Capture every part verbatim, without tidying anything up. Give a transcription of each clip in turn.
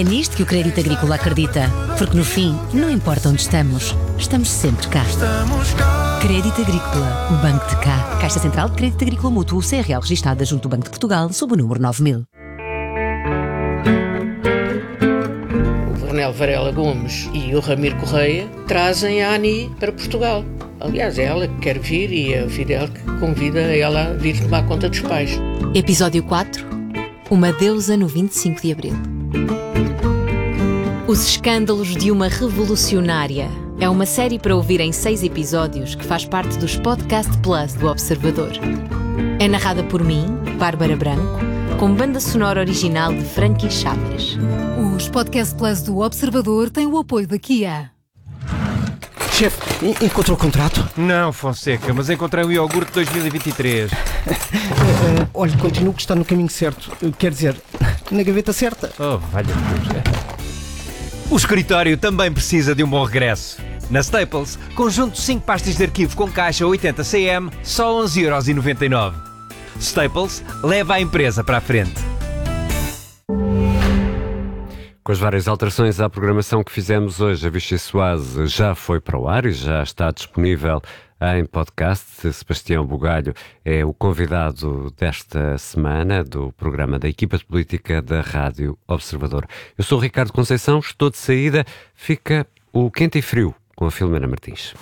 É nisto que o Crédito Agrícola acredita, porque no fim, não importa onde estamos, estamos sempre cá. Crédito Agrícola, o banco de cá. Caixa Central de Crédito Agrícola Mútuo, C R L registada junto do Banco de Portugal, sob o número nove mil. O Vernel Varela Gomes e o Ramiro Correia trazem a Ani para Portugal. Aliás, é ela que quer vir e é o Fidel que convida ela a vir tomar conta dos pais. Episódio quatro. Uma deusa no vinte e cinco de abril. Os escândalos de uma revolucionária é uma série para ouvir em seis episódios que faz parte dos Podcast Plus do Observador. É narrada por mim, Bárbara Branco, com banda sonora original de Frankie Chaves. Os Podcast Plus do Observador têm o apoio da Kia. Chefe, encontrou o contrato? Não, Fonseca, mas encontrei o iogurte dois mil e vinte e três. uh, uh, olha, continuo que está no caminho certo. Uh, quer dizer, na gaveta certa. Oh, valha-me Deus. O escritório também precisa de um bom regresso. Na Staples, conjunto de cinco pastas de arquivo com caixa oitenta centímetros, só onze euros e noventa e nove. Staples leva a empresa para a frente. Com as várias alterações à programação que fizemos hoje, a Vichy Soase já foi para o ar e já está disponível em podcast. Sebastião Bugalho é o convidado desta semana do programa da equipa de política da Rádio Observador. Eu sou o Ricardo Conceição, estou de saída. Fica o Quente e Frio com a Filomena Martins.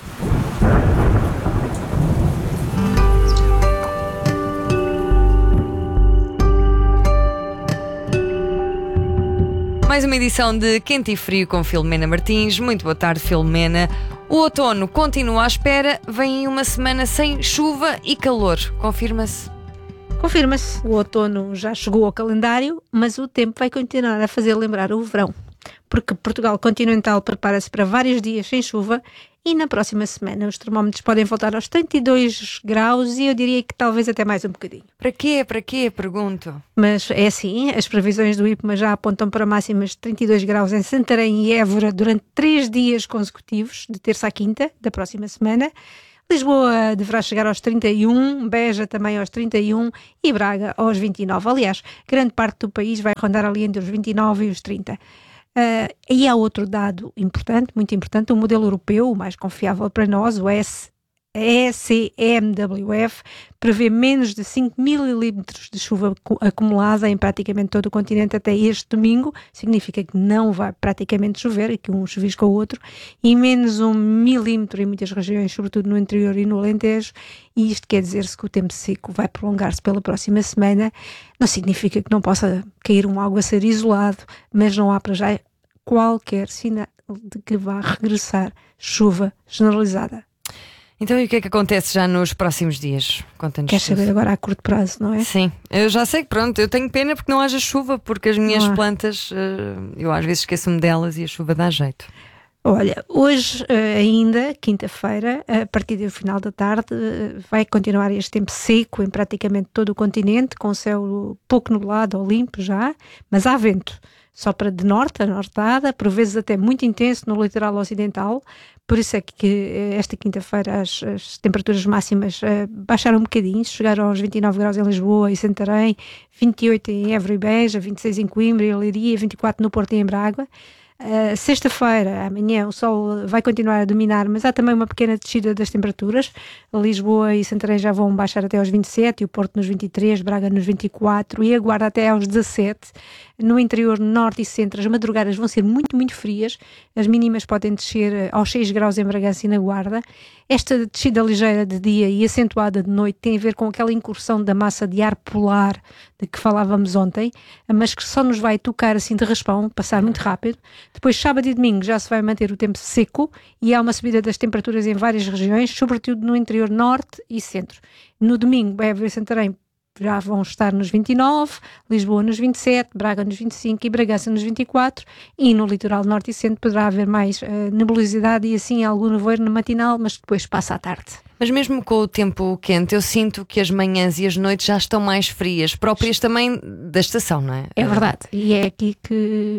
Mais uma edição de Quente e Frio com Filomena Martins. Muito boa tarde, Filomena. O outono continua à espera. Vem uma semana sem chuva e calor. Confirma-se? Confirma-se. O outono já chegou ao calendário, mas o tempo vai continuar a fazer lembrar o verão. Porque Portugal continental prepara-se para vários dias sem chuva e na próxima semana os termómetros podem voltar aos trinta e dois graus e eu diria que talvez até mais um bocadinho. Para quê? Para quê? Pergunto. Mas é assim, as previsões do IPMA já apontam para máximas de trinta e dois graus em Santarém e Évora durante três dias consecutivos, de terça à quinta da próxima semana. Lisboa deverá chegar aos trinta e um, Beja também aos trinta e um e Braga aos vinte e nove. Aliás, grande parte do país vai rondar ali entre os vinte e nove e os trinta. Uh, e há outro dado importante, muito importante, o modelo europeu, o mais confiável para nós, o E C M W F, prevê menos de cinco mililímetros de chuva acumulada em praticamente todo o continente até este domingo. Significa que não vai praticamente chover, aqui um chuvisco ou outro, e menos um milímetro em muitas regiões, sobretudo no interior e no Alentejo, e isto quer dizer-se que o tempo seco vai prolongar-se pela próxima semana. Não significa que não possa cair um aguaceiro isolado, mas não há para já qualquer sinal de que vá regressar chuva generalizada. Então e o que é que acontece já nos próximos dias? Conta-nos. Queres saber agora a curto prazo, não é? Sim, eu já sei que pronto, eu tenho pena porque não haja chuva, porque as minhas plantas, eu às vezes esqueço-me delas e a chuva dá jeito. Olha, hoje ainda, quinta-feira, a partir do final da tarde, vai continuar este tempo seco em praticamente todo o continente, com o céu pouco nublado ou limpo já, mas há vento. Sopra de norte a nortada, por vezes até muito intenso no litoral ocidental, por isso é que esta quinta-feira as, as temperaturas máximas uh, baixaram um bocadinho, chegaram aos vinte e nove graus em Lisboa e Santarém, vinte e oito em Évora e Beja, vinte e seis em Coimbra e Leiria, vinte e quatro no Porto e em Braga. Uh, sexta-feira, amanhã, o sol vai continuar a dominar, mas há também uma pequena descida das temperaturas. Lisboa e Santarém já vão baixar até aos vinte e sete, e o Porto nos vinte e três, Braga nos vinte e quatro e a Guarda até aos dezassete. No interior, norte e centro, as madrugadas vão ser muito, muito frias. As mínimas podem descer aos seis graus em Bragança e na Guarda. Esta descida ligeira de dia e acentuada de noite tem a ver com aquela incursão da massa de ar polar de que falávamos ontem, mas que só nos vai tocar assim de raspão, passar muito rápido. Depois, sábado e domingo, já se vai manter o tempo seco e há uma subida das temperaturas em várias regiões, sobretudo no interior norte e centro. No domingo, Évora e Santarém já vão estar nos vinte e nove, Lisboa nos vinte e sete, Braga nos vinte e cinco e Bragança nos vinte e quatro, e no litoral norte e centro poderá haver mais uh, nebulosidade e assim algum nevoeiro no matinal, mas depois passa à tarde. Mas mesmo com o tempo quente, eu sinto que as manhãs e as noites já estão mais frias, próprias também da estação, não é? É verdade, e é aqui que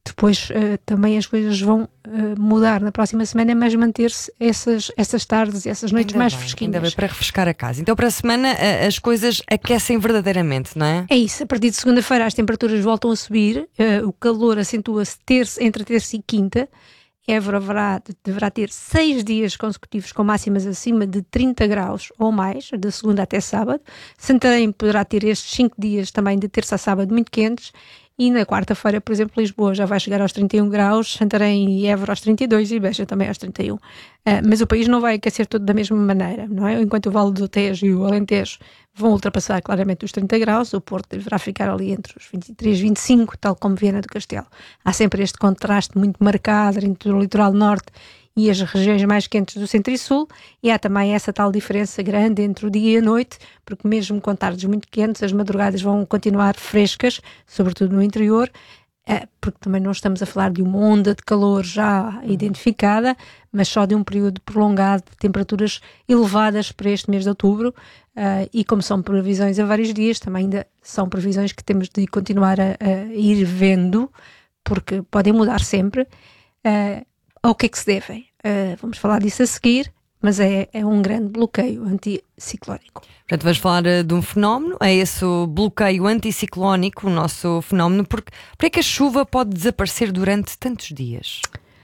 Depois uh, também as coisas vão uh, mudar na próxima semana, mas manter-se essas, essas tardes e essas noites Ainda mais bem, fresquinhas. Ainda bem, para refrescar a casa. Então para a semana uh, as coisas aquecem verdadeiramente, não é? É isso, a partir de segunda-feira as temperaturas voltam a subir, uh, o calor acentua-se terça, entre terça e quinta. Évora deverá, deverá ter seis dias consecutivos com máximas acima de trinta graus ou mais, de segunda até sábado. Santarém poderá ter estes cinco dias também de terça a sábado muito quentes. E na quarta-feira, por exemplo, Lisboa já vai chegar aos trinta e um graus, Santarém e Évora aos trinta e dois e Beja também aos trinta e um. Uh, mas o país não vai aquecer todo da mesma maneira, não é? Enquanto o Vale do Tejo e o Alentejo vão ultrapassar claramente os trinta graus, o Porto deverá ficar ali entre os vinte e três e vinte e cinco, tal como Viana do Castelo. Há sempre este contraste muito marcado entre o litoral norte e as regiões mais quentes do centro e sul, e há também essa tal diferença grande entre o dia e a noite, porque mesmo com tardes muito quentes, as madrugadas vão continuar frescas, sobretudo no interior, porque também não estamos a falar de uma onda de calor já identificada, mas só de um período prolongado de temperaturas elevadas para este mês de outubro, e como são previsões a vários dias, também ainda são previsões que temos de continuar a, a ir vendo, porque podem mudar sempre. Ao que é que se devem? Uh, vamos falar disso a seguir, mas é, é um grande bloqueio anticiclónico. Portanto, vamos falar uh, de um fenómeno, é esse o bloqueio anticiclónico, o nosso fenómeno. Porque, porque é que a chuva pode desaparecer durante tantos dias?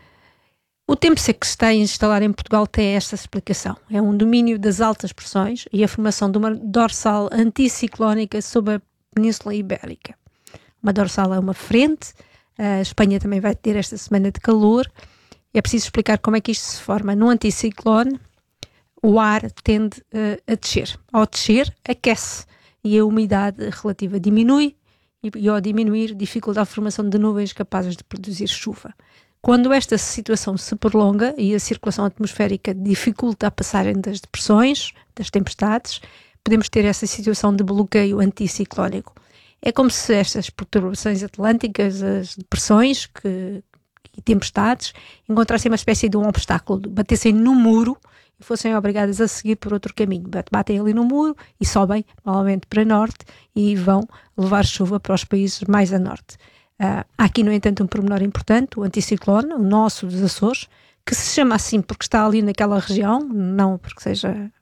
O tempo seco que se está a instalar em Portugal tem esta explicação. É um domínio das altas pressões e a formação de uma dorsal anticiclónica sobre a Península Ibérica. Uma dorsal é uma frente, a Espanha também vai ter esta semana de calor. É preciso explicar como é que isto se forma. No anticiclone, o ar tende uh, a descer. Ao descer, aquece e a umidade relativa diminui e, e ao diminuir, dificulta a formação de nuvens capazes de produzir chuva. Quando esta situação se prolonga e a circulação atmosférica dificulta a passagem das depressões, das tempestades, podemos ter essa situação de bloqueio anticiclónico. É como se estas perturbações atlânticas, as depressões que e tempestades, encontrassem uma espécie de um obstáculo, batessem no muro e fossem obrigadas a seguir por outro caminho. Batem ali no muro e sobem novamente para norte e vão levar chuva para os países mais a norte. Uh, há aqui, no entanto, um pormenor importante, o anticiclone, o nosso dos Açores, que se chama assim porque está ali naquela região, não porque seja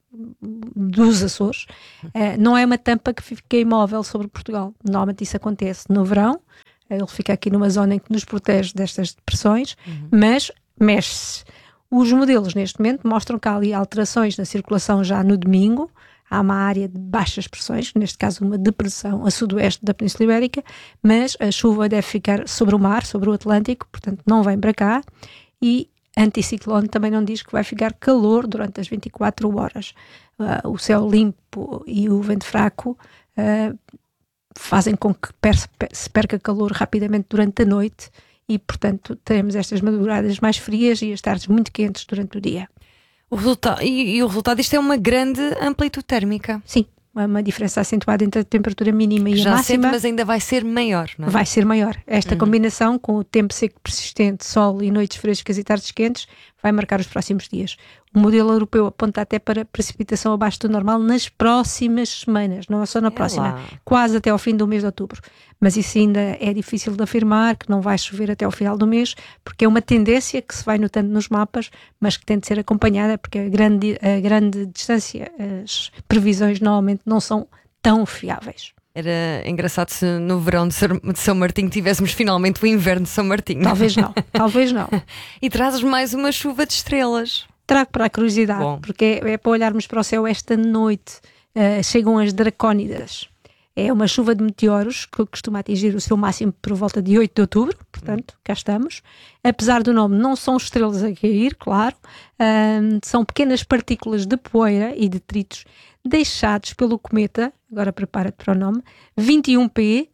dos Açores, uh, não é uma tampa que fica imóvel sobre Portugal. Normalmente isso acontece no verão. Ele fica aqui numa zona em que nos protege destas depressões, uhum. mas mexe-se. Os modelos neste momento mostram que há ali alterações na circulação já no domingo. Há uma área de baixas pressões, neste caso uma depressão a sudoeste da Península Ibérica, mas a chuva deve ficar sobre o mar, sobre o Atlântico, portanto não vem para cá. E anticiclone também não diz que vai ficar calor durante as vinte e quatro horas. Uh, o céu limpo e o vento fraco uh, fazem com que se perca calor rapidamente durante a noite e, portanto, teremos estas madrugadas mais frias e as tardes muito quentes durante o dia. O resultado, e, e o resultado disto é uma grande amplitude térmica. Sim, uma diferença acentuada entre a temperatura mínima e Já a máxima. Sempre, mas ainda vai ser maior, não é? Vai ser maior. Esta uhum. combinação com o tempo seco persistente, sol e noites frescas e tardes quentes vai marcar os próximos dias. O modelo europeu aponta até para precipitação abaixo do normal nas próximas semanas, não é só na é próxima, lá. quase até ao fim do mês de outubro. Mas isso ainda é difícil de afirmar, que não vai chover até ao final do mês, porque é uma tendência que se vai notando nos mapas, mas que tem de ser acompanhada, porque a grande, a grande distância, as previsões normalmente não são tão fiáveis. Era engraçado se no verão de São Martinho tivéssemos finalmente o inverno de São Martinho. Talvez não, talvez não. E trazes mais uma chuva de estrelas. Trago para a curiosidade, Bom. porque é, é para olharmos para o céu esta noite. Uh, chegam as dracónidas. É uma chuva de meteoros que costuma atingir o seu máximo por volta de oito de outubro, portanto, cá estamos. Apesar do nome, não são estrelas a cair, claro, uh, são pequenas partículas de poeira e detritos deixados pelo cometa, agora prepara-te para o nome, vinte e um P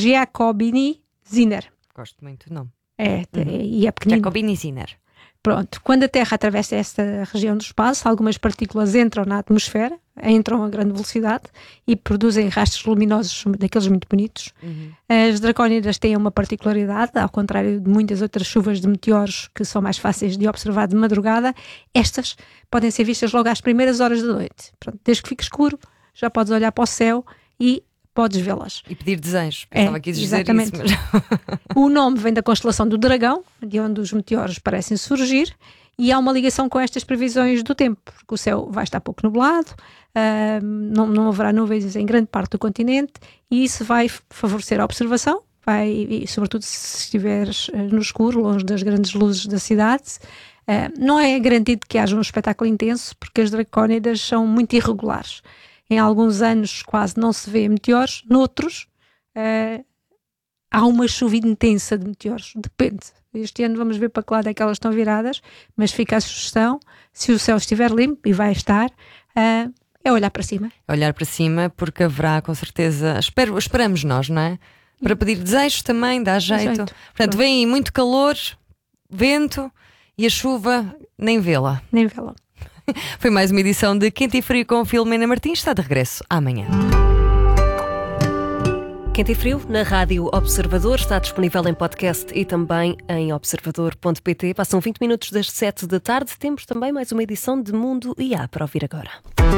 Giacobini-Zinner. Gosto muito do nome. É, uhum. e é pequenino. Giacobini-Zinner. Pronto, quando a Terra atravessa esta região do espaço, algumas partículas entram na atmosfera, entram a grande velocidade e produzem rastros luminosos daqueles muito bonitos. Uhum. As dracónidas têm uma particularidade, ao contrário de muitas outras chuvas de meteoros que são mais fáceis de observar de madrugada, estas podem ser vistas logo às primeiras horas da noite. Pronto, desde que fique escuro, já podes olhar para o céu e podes vê-las. E pedir desejos. É, Pensava que ia dizer exatamente. isso. Mas... O nome vem da constelação do Dragão, de onde os meteoros parecem surgir, e há uma ligação com estas previsões do tempo, porque o céu vai estar pouco nublado, uh, não, não haverá nuvens em grande parte do continente, e isso vai favorecer a observação, vai, e sobretudo se estiveres no escuro, longe das grandes luzes da cidade. Uh, não é garantido que haja um espetáculo intenso, porque as dracónidas são muito irregulares. Em alguns anos quase não se vê meteoros, noutros uh, há uma chuva intensa de meteoros, depende. Este ano vamos ver para que lado é que elas estão viradas, mas fica a sugestão, se o céu estiver limpo, e vai estar, uh, é olhar para cima. Olhar para cima, porque haverá com certeza, espero, esperamos nós, não é? Para pedir desejos também, dá jeito. jeito. Portanto, Pronto. Vem aí muito calor, vento e a chuva, nem vê-la. Nem vê-la. Foi mais uma edição de Quente e Frio com Filomena Martins, está de regresso amanhã. Quente e Frio, na Rádio Observador, está disponível em podcast e também em observador ponto pt. Passam vinte minutos das sete da tarde. Temos também mais uma edição de Mundo I A para ouvir agora.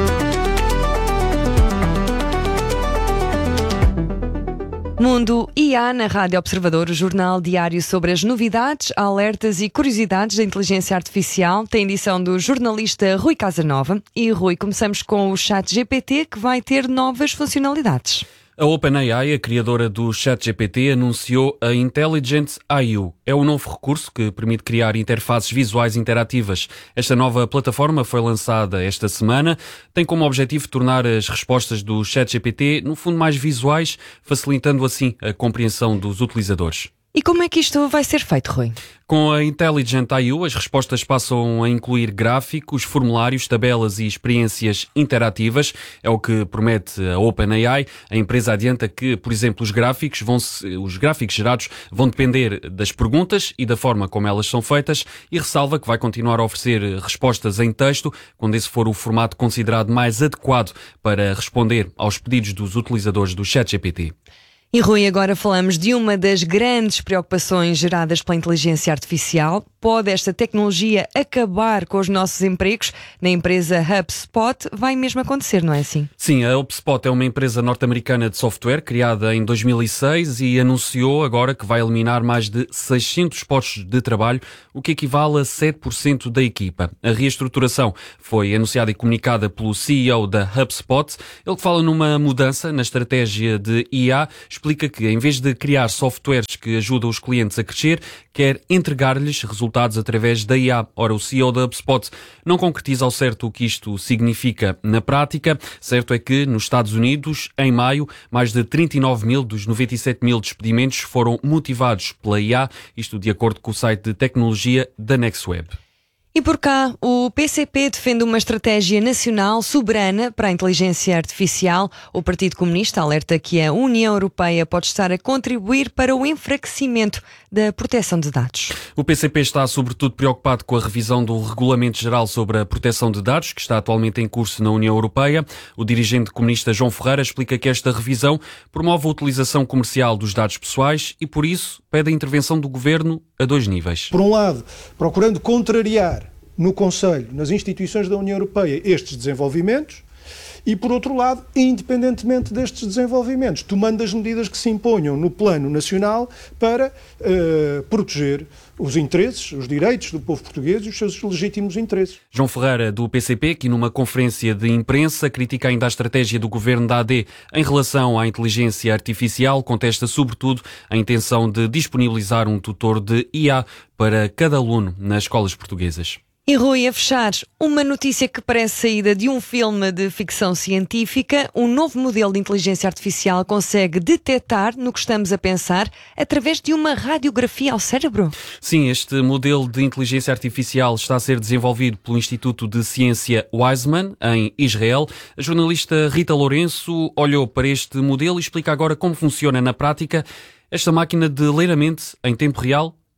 Mundo I A na Rádio Observador, o jornal diário sobre as novidades, alertas e curiosidades da inteligência artificial. Tem edição do jornalista Rui Casanova. E Rui, começamos com o ChatGPT, que vai ter novas funcionalidades. A OpenAI, a criadora do ChatGPT, anunciou a Intelligent I U. É um novo recurso que permite criar interfaces visuais interativas. Esta nova plataforma foi lançada esta semana. Tem como objetivo tornar as respostas do ChatGPT, no fundo, mais visuais, facilitando assim a compreensão dos utilizadores. E como é que isto vai ser feito, Rui? Com a Intelligent I U, as respostas passam a incluir gráficos, formulários, tabelas e experiências interativas. É o que promete a OpenAI. A empresa adianta que, por exemplo, os gráficos, vão se, os gráficos gerados vão depender das perguntas e da forma como elas são feitas, e ressalva que vai continuar a oferecer respostas em texto, quando esse for o formato considerado mais adequado para responder aos pedidos dos utilizadores do ChatGPT. E Rui, agora falamos de uma das grandes preocupações geradas pela inteligência artificial. Pode esta tecnologia acabar com os nossos empregos? Na empresa HubSpot vai mesmo acontecer, não é assim? Sim, a HubSpot é uma empresa norte-americana de software criada em dois mil e seis e anunciou agora que vai eliminar mais de seiscentos postos de trabalho, o que equivale a sete por cento da equipa. A reestruturação foi anunciada e comunicada pelo C E O da HubSpot. Ele que fala numa mudança na estratégia de I A, explica que, em vez de criar softwares que ajudam os clientes a crescer, quer entregar-lhes resultados através da I A. Ora, o C E O da HubSpot não concretiza ao certo o que isto significa na prática. Certo é que, nos Estados Unidos, em maio, mais de trinta e nove mil dos noventa e sete mil despedimentos foram motivados pela I A, isto de acordo com o site de tecnologia da NextWeb. E por cá, o P C P defende uma estratégia nacional soberana para a inteligência artificial. O Partido Comunista alerta que a União Europeia pode estar a contribuir para o enfraquecimento da proteção de dados. O P C P está sobretudo preocupado com a revisão do Regulamento Geral sobre a Proteção de Dados, que está atualmente em curso na União Europeia. O dirigente comunista João Ferreira explica que esta revisão promove a utilização comercial dos dados pessoais e, por isso, pede a intervenção do Governo a dois níveis. Por um lado, procurando contrariar no Conselho, nas instituições da União Europeia, estes desenvolvimentos e, por outro lado, independentemente destes desenvolvimentos, tomando as medidas que se imponham no plano nacional para uh, proteger os interesses, os direitos do povo português e os seus legítimos interesses. João Ferreira, do P C P, que numa conferência de imprensa critica ainda a estratégia do governo da A D em relação à inteligência artificial, contesta sobretudo a intenção de disponibilizar um tutor de I A para cada aluno nas escolas portuguesas. E Rui, a fechar, uma notícia que parece saída de um filme de ficção científica. Um novo modelo de inteligência artificial consegue detectar no que estamos a pensar através de uma radiografia ao cérebro. Sim, este modelo de inteligência artificial está a ser desenvolvido pelo Instituto de Ciência Weizmann, em Israel. A jornalista Rita Lourenço olhou para este modelo e explica agora como funciona na prática esta máquina de ler a mente em tempo real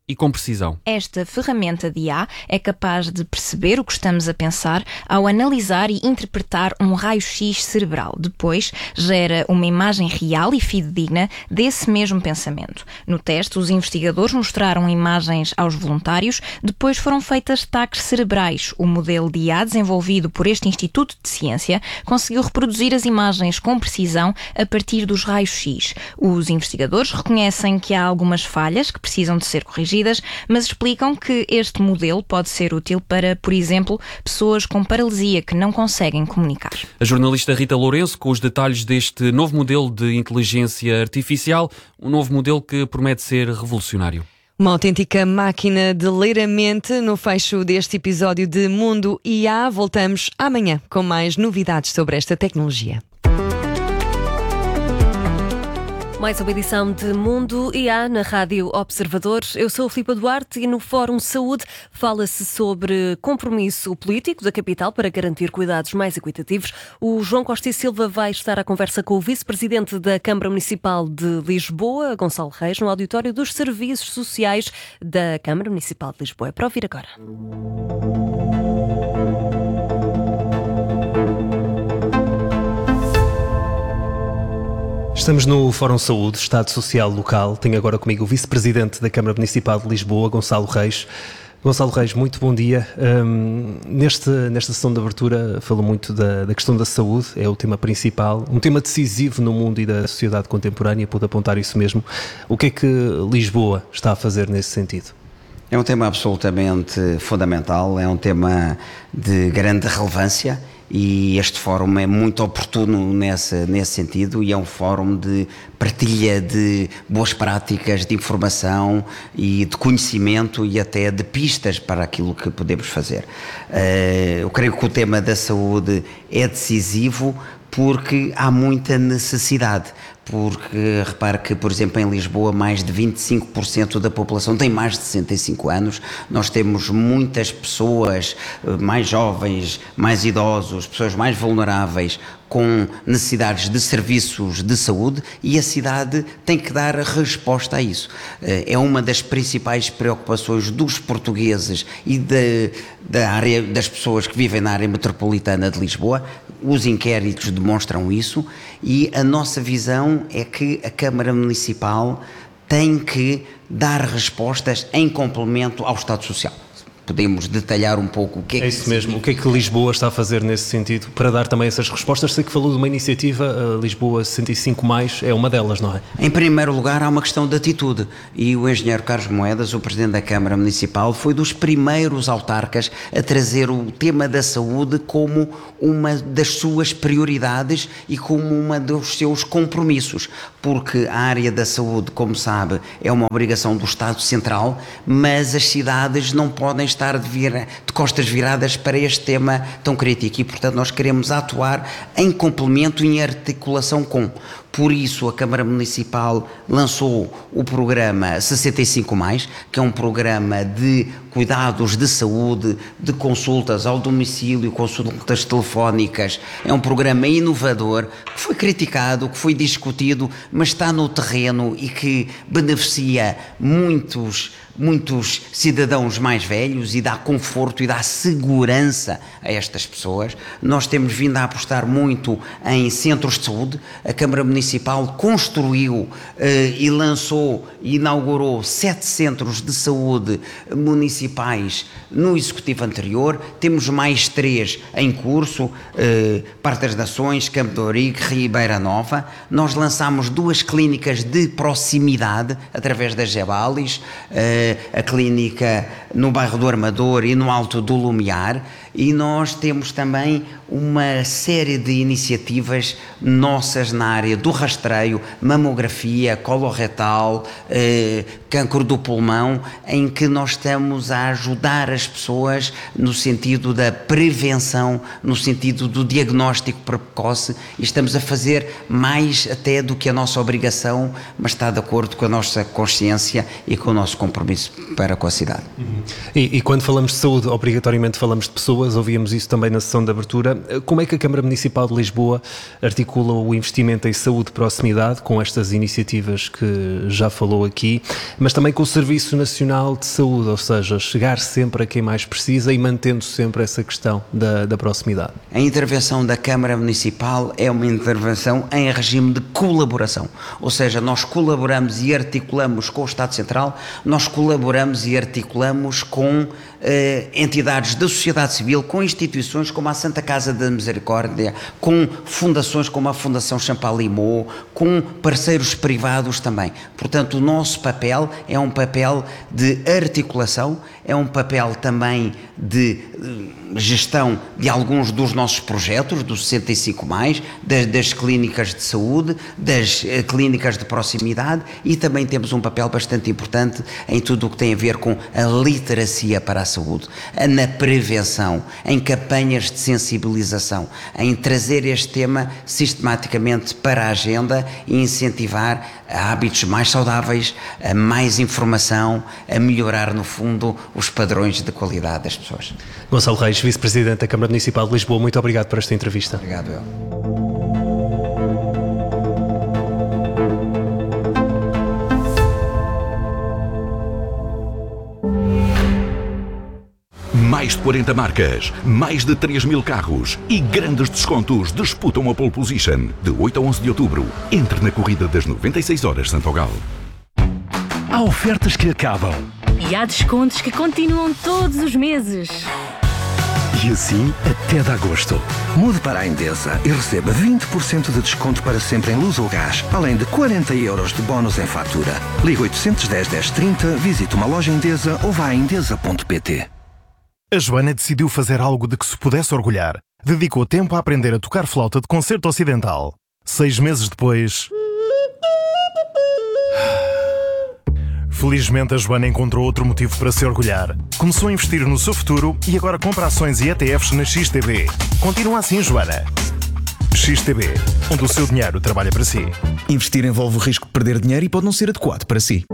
e com precisão. Esta ferramenta de I A é capaz de perceber o que estamos a pensar ao analisar e interpretar um raio-x cerebral. Depois, gera uma imagem real e fidedigna desse mesmo pensamento. No teste, os investigadores mostraram imagens aos voluntários, depois foram feitas taques cerebrais. O modelo de I A desenvolvido por este Instituto de Ciência conseguiu reproduzir as imagens com precisão a partir dos raios-x. Os investigadores reconhecem que há algumas falhas que precisam de ser corrigidas, mas explicam que este modelo pode ser útil para, por exemplo, pessoas com paralisia que não conseguem comunicar. A jornalista Rita Lourenço com os detalhes deste novo modelo de inteligência artificial, um novo modelo que promete ser revolucionário. Uma autêntica máquina de ler a mente. No fecho deste episódio de Mundo I A, voltamos amanhã com mais novidades sobre esta tecnologia. Mais uma edição de Mundo I A na Rádio Observador. Eu sou a Filipa Duarte e no Fórum Saúde fala-se sobre compromisso político da capital para garantir cuidados mais equitativos. O João Costa e Silva vai estar à conversa com o vice-presidente da Câmara Municipal de Lisboa, Gonçalo Reis, no auditório dos Serviços Sociais da Câmara Municipal de Lisboa. É para ouvir agora. Estamos no Fórum Saúde, Estado Social Local. Tenho agora comigo o Vice-Presidente da Câmara Municipal de Lisboa, Gonçalo Reis. Gonçalo Reis, muito bom dia. Um, neste, nesta sessão de abertura falou muito da, da questão da saúde, é o tema principal, um tema decisivo no mundo e da sociedade contemporânea, pude apontar isso mesmo. O que é que Lisboa está a fazer nesse sentido? É um tema absolutamente fundamental, é um tema de grande relevância. E este fórum é muito oportuno nesse, nesse sentido e é um fórum de partilha de boas práticas, de informação e de conhecimento e até de pistas para aquilo que podemos fazer. Eu creio que o tema da saúde é decisivo porque há muita necessidade. Porque repare que, por exemplo, em Lisboa mais de vinte e cinco por cento da população tem mais de sessenta e cinco anos, nós temos muitas pessoas mais jovens, mais idosos, pessoas mais vulneráveis com necessidades de serviços de saúde e a cidade tem que dar resposta a isso. É uma das principais preocupações dos portugueses e de, da área, das pessoas que vivem na área metropolitana de Lisboa. Os inquéritos demonstram isso e a nossa visão é que a Câmara Municipal tem que dar respostas em complemento ao Estado Social. Podemos detalhar um pouco o que é que... É isso mesmo. O que é que Lisboa está a fazer nesse sentido para dar também essas respostas? Sei que falou de uma iniciativa, Lisboa sessenta e cinco mais, é uma delas, não é? Em primeiro lugar, há uma questão de atitude e o engenheiro Carlos Moedas, o Presidente da Câmara Municipal, foi dos primeiros autarcas a trazer o tema da saúde como uma das suas prioridades e como uma dos seus compromissos, porque a área da saúde, como sabe, é uma obrigação do Estado Central, mas as cidades não podem estar de, vira, de costas viradas para este tema tão crítico e, portanto, nós queremos atuar em complemento e em articulação com. Por isso, a Câmara Municipal lançou o programa sessenta e cinco mais, que é um programa de cuidados de saúde, de consultas ao domicílio, consultas telefónicas. É um programa inovador, que foi criticado, que foi discutido, mas está no terreno e que beneficia muitos, muitos cidadãos mais velhos e dá conforto e dá segurança a estas pessoas. Nós temos vindo a apostar muito em centros de saúde. A Câmara Municipal Municipal construiu eh, e lançou e inaugurou sete centros de saúde municipais no executivo anterior. Temos mais três em curso, eh, Parque das Nações, Campo de Ourique, Ribeira Nova. Nós lançámos duas clínicas de proximidade através das Gebalis, eh, a clínica no bairro do Armador e no Alto do Lumiar. E nós temos também uma série de iniciativas nossas na área do rastreio, mamografia, coloretal, eh, cancro do pulmão, em que nós estamos a ajudar as pessoas no sentido da prevenção, no sentido do diagnóstico precoce e estamos a fazer mais até do que a nossa obrigação, mas está de acordo com a nossa consciência e com o nosso compromisso para com a cidade. Uhum. E, e quando falamos de saúde, obrigatoriamente falamos de pessoas. pessoas, ouvíamos isso também na sessão de abertura. Como é que a Câmara Municipal de Lisboa articula o investimento em saúde de proximidade com estas iniciativas que já falou aqui, mas também com o Serviço Nacional de Saúde, ou seja, chegar sempre a quem mais precisa e mantendo sempre essa questão da, da proximidade? A intervenção da Câmara Municipal é uma intervenção em regime de colaboração, ou seja, nós colaboramos e articulamos com o Estado Central, nós colaboramos e articulamos com eh, entidades da sociedade civil, com instituições como a Santa Casa da Misericórdia, com fundações como a Fundação Champalimau, com parceiros privados também. Portanto, o nosso papel é um papel de articulação, é um papel também de gestão de alguns dos nossos projetos, dos sessenta e cinco mais, das, das clínicas de saúde, das uh, clínicas de proximidade, e também temos um papel bastante importante em tudo o que tem a ver com a literacia para a saúde, na prevenção, em campanhas de sensibilização, em trazer este tema sistematicamente para a agenda e incentivar hábitos mais saudáveis, a mais informação, a melhorar no fundo os padrões de qualidade das pessoas. Gonçalo Reis, Vice-Presidente da Câmara Municipal de Lisboa, muito obrigado por esta entrevista. Obrigado, eu. Mais de quarenta marcas, mais de três mil carros e grandes descontos disputam a pole position de oito a onze de outubro. Entre na corrida das noventa e seis horas Santogal. Há ofertas que acabam. E há descontos que continuam todos os meses. E assim até de agosto. Mude para a Endesa e receba vinte por cento de desconto para sempre em luz ou gás, além de quarenta euros de bónus em fatura. Ligue oitocentos e dez, dez trinta, visite uma loja Endesa ou vá a endesa ponto pt. A Joana decidiu fazer algo de que se pudesse orgulhar. Dedicou tempo a aprender a tocar flauta de concerto ocidental. Seis meses depois... Felizmente, a Joana encontrou outro motivo para se orgulhar. Começou a investir no seu futuro e agora compra ações e E T Fs na X T B. Continua assim, Joana. X T B, onde o seu dinheiro trabalha para si. Investir envolve o risco de perder dinheiro e pode não ser adequado para si.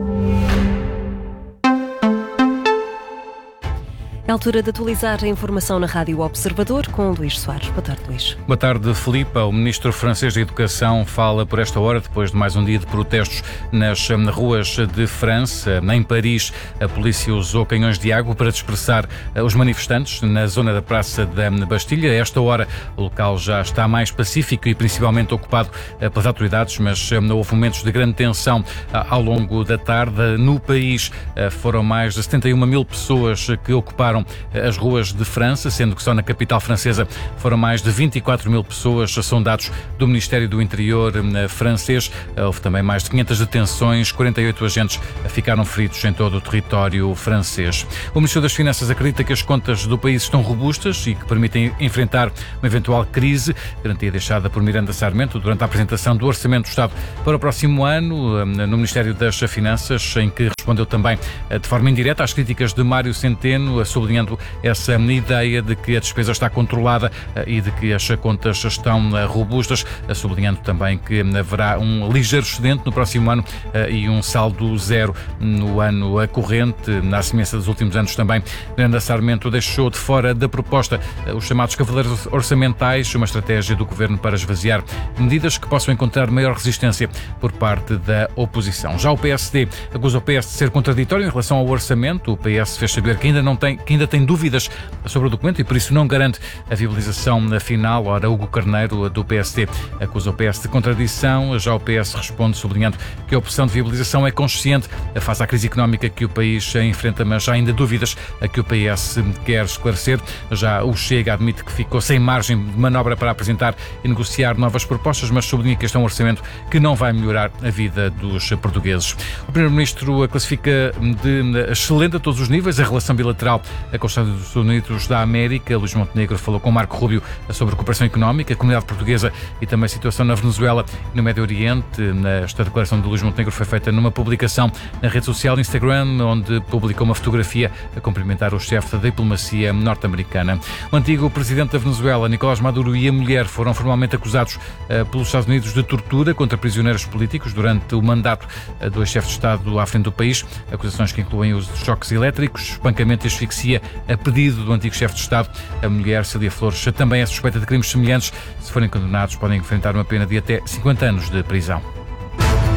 É a altura de atualizar a informação na Rádio Observador com Luís Soares. Boa tarde, Luís. Boa tarde, Filipe. O ministro francês da Educação fala por esta hora, depois de mais um dia de protestos nas ruas de França. Em Paris, a polícia usou canhões de água para dispersar os manifestantes na zona da Praça da Bastilha. A esta hora, o local já está mais pacífico e principalmente ocupado pelas autoridades, mas houve momentos de grande tensão ao longo da tarde. No país, foram mais de setenta e uma mil pessoas que ocuparam as ruas de França, sendo que só na capital francesa foram mais de vinte e quatro mil pessoas, são dados do Ministério do Interior francês. Houve também mais de quinhentas detenções, quarenta e oito agentes ficaram feridos em todo o território francês. O Ministro das Finanças acredita que as contas do país estão robustas e que permitem enfrentar uma eventual crise, garantia deixada por Miranda Sarmento durante a apresentação do Orçamento do Estado para o próximo ano no Ministério das Finanças, em que respondeu também de forma indireta às críticas de Mário Centeno, sublinhando essa ideia de que a despesa está controlada e de que as contas estão robustas, sublinhando também que haverá um ligeiro excedente no próximo ano e um saldo zero no ano corrente. Na semelhança dos últimos anos também, Miranda Sarmento deixou de fora da proposta os chamados cavaleiros orçamentais, uma estratégia do Governo para esvaziar medidas que possam encontrar maior resistência por parte da oposição. Já o P S D acusa o P S de ser contraditório em relação ao orçamento. O P S fez saber que ainda não tem, que ainda tem dúvidas sobre o documento e por isso não garante a viabilização final. Ora, Hugo Carneiro, do P S D, acusa o P S de contradição. Já o P S responde sublinhando que a opção de viabilização é consciente face à crise económica que o país enfrenta, mas há ainda dúvidas a que o P S quer esclarecer. Já o Chega admite que ficou sem margem de manobra para apresentar e negociar novas propostas, mas sublinha que este é um orçamento que não vai melhorar a vida dos portugueses. O Primeiro-Ministro classifica de excelente a todos os níveis a relação bilateral com os Estados Unidos da América. Luís Montenegro falou com Marco Rubio sobre recuperação económica, a comunidade portuguesa e também a situação na Venezuela e no Médio Oriente. Esta declaração de Luís Montenegro foi feita numa publicação na rede social Instagram, onde publicou uma fotografia a cumprimentar o chefe da diplomacia norte-americana. O antigo presidente da Venezuela, Nicolás Maduro, e a mulher foram formalmente acusados uh, pelos Estados Unidos de tortura contra prisioneiros políticos durante o mandato uh, do ex-chefe de Estado à frente do país. país. Acusações que incluem o uso de choques elétricos, espancamento e asfixia a pedido do antigo chefe de Estado. A mulher, Cília Flores, também é suspeita de crimes semelhantes. Se forem condenados, podem enfrentar uma pena de até cinquenta anos de prisão.